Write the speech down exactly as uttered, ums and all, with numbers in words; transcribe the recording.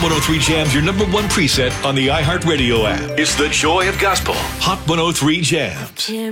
one oh three Jams, your number one preset on the iHeartRadio app. It's the joy of gospel. Hot one oh three Jams.